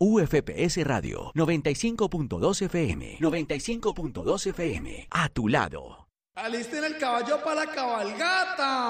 UFPS Radio 95.2 FM. 95.2 FM. A tu lado. ¡Alisten el caballo para la cabalgata!